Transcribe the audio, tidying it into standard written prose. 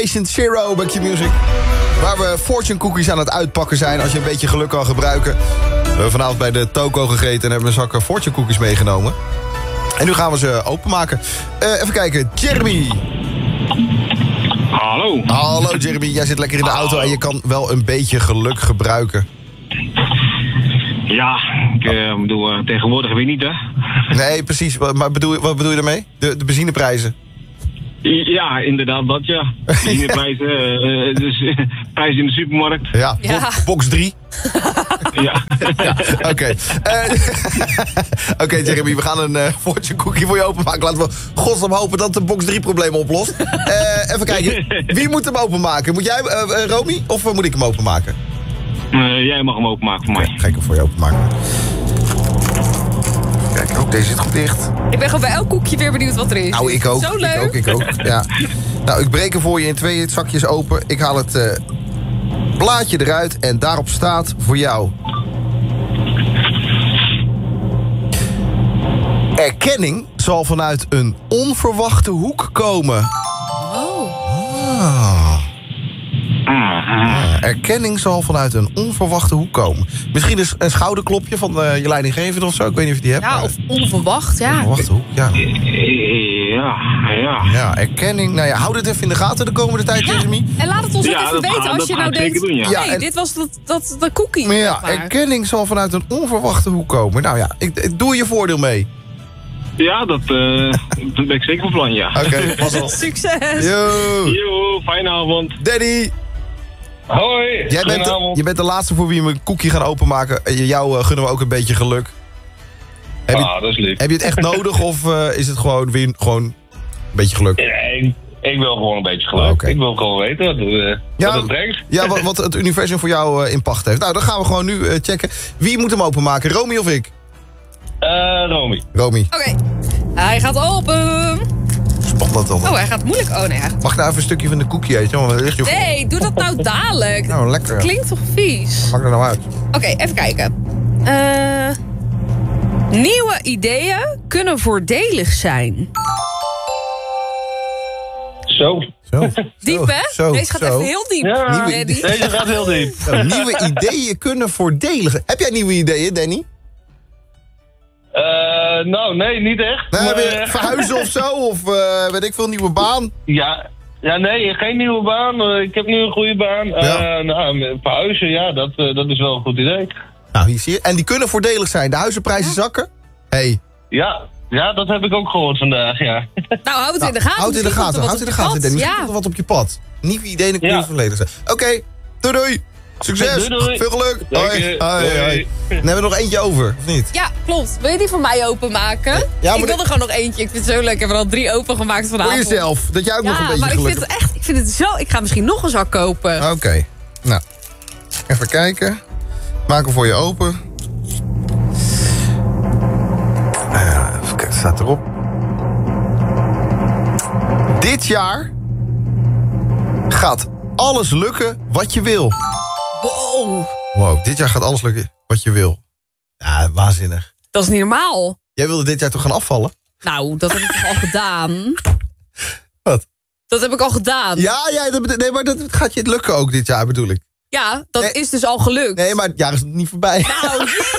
Patient Zero bij Q-Music. Waar we fortune cookies aan het uitpakken zijn als je een beetje geluk kan gebruiken. We hebben vanavond bij de toko gegeten en hebben een zak fortune cookies meegenomen. En nu gaan we ze openmaken. Even kijken, Jeremy. Hallo. Hallo Jeremy, jij zit lekker in de auto en je kan wel een beetje geluk gebruiken. Ja, ik bedoel, tegenwoordig weer niet, hè? Nee, precies. Maar wat bedoel je daarmee? De benzineprijzen? Ja, inderdaad, dat ja. Benzineprijzen, dus prijzen in de supermarkt. Ja, box 3. Ja. Oké. Oké, Jeremy, we gaan een fortune cookie voor je openmaken. Laten we godsnaam hopen dat de box 3 probleem oplost. Even kijken, wie moet hem openmaken? Moet jij, Romy, of moet ik hem openmaken? Jij mag hem openmaken voor mij. Ga ik hem voor je openmaken. Kijk, ook deze zit goed dicht. Ik ben gewoon bij elk koekje weer benieuwd wat er is. Nou, ik ook. Zo leuk. Ik ook. Ja. Nou, ik breek hem voor je in 2 zakjes open. Ik haal het blaadje eruit en daarop staat voor jou: erkenning zal vanuit een onverwachte hoek komen. Erkenning zal vanuit een onverwachte hoek komen. Misschien een schouderklopje van je leidinggevende of zo. Ik weet niet of je die hebt. Ja, of onverwacht, ja. Onverwachte hoek, ja. Ja. Ja, erkenning. Nou ja, hou dit even in de gaten de komende tijd, Jeremy. En laat het ons ook even weten als je nou denkt... Doen, ja. Nee, dit was dat cookie. Maar ja, erkenning zal vanuit een onverwachte hoek komen. Nou ja, ik doe je voordeel mee. Ja, dat ben ik zeker van plan, ja. Oké, pas op. Succes. Yo, fijne avond. Danny. Hoi, Je bent de laatste voor wie we een koekje gaan openmaken. Jou gunnen we ook een beetje geluk. Dat is lief. Heb je het echt nodig of is het gewoon een beetje geluk? Nee, ik wil gewoon een beetje geluk. Okay. Ik wil gewoon weten wat het brengt. Ja, wat het universum voor jou in pacht heeft. Nou, dan gaan we gewoon nu checken. Wie moet hem openmaken, Romy of ik? Romy. Oké, hij gaat open. Spannend dan. Oh, hij gaat moeilijk. Oh nee. Mag ik nou even een stukje van de koekje eten? Want dan ligt je Nee, doe dat nou dadelijk. Nou, lekker. Dat klinkt toch vies? Maak er nou uit. Oké, even kijken. Nieuwe ideeën kunnen voordelig zijn. Zo. Diep, hè? Deze gaat even heel diep. Ja, Danny. deze gaat heel diep. Nieuwe ideeën kunnen voordelig zijn. Heb jij nieuwe ideeën, Danny? Nou, nee, niet echt. Nee, weer verhuizen of zo? Of weet ik veel, nieuwe baan? Ja, nee, geen nieuwe baan. Ik heb nu een goede baan. Nou, verhuizen, ja, dat is wel een goed idee. Nou, hier zie je. En die kunnen voordelig zijn. De huizenprijzen zakken. Hey. Ja, dat heb ik ook gehoord vandaag, ja. Nou, houd het in de gaten. Houd het in de gaten, Danny. Misschien komt er wat op je pad. Nieuwe ideeën kunnen voordelig zijn. Oké, doei. Succes. Doei. Veel geluk. Hoi. Dan hebben we nog eentje over, of niet? Ja, klopt. Wil je die van mij openmaken? Ja, ik wil er gewoon nog eentje. Ik vind het zo leuk. Ik heb er al 3 opengemaakt vanavond. Voor jezelf. Dat jij ook nog een beetje geluk hebt. Ik vind het zo... Ik ga misschien nog een zak kopen. Oké. Nou, even kijken. Maak hem voor je open. Even kijken, staat erop. Dit jaar gaat alles lukken wat je wil. Wow, dit jaar gaat alles lukken wat je wil. Ja, waanzinnig. Dat is niet normaal. Jij wilde dit jaar toch gaan afvallen? Nou, dat heb ik toch al gedaan? Wat? Dat heb ik al gedaan. Ja, nee, maar dat gaat je lukken ook dit jaar, bedoel ik. Ja, dat is dus al gelukt. Nee, maar het jaar is niet voorbij. Nou,